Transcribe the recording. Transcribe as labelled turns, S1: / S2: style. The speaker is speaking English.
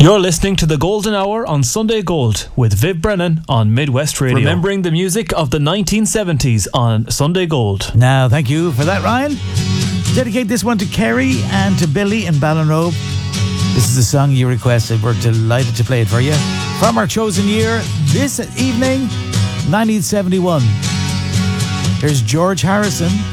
S1: You're listening to The Golden Hour on Sunday Gold with Viv Brennan on Midwest Radio. Remembering the music of the 1970s on Sunday Gold.
S2: Now, thank you for that, Ryan. Dedicate this one to Kerry and to Billy in Ballinrobe. This is the song you requested. We're delighted to play it for you. From our chosen year, this evening, 1971. Here's George Harrison.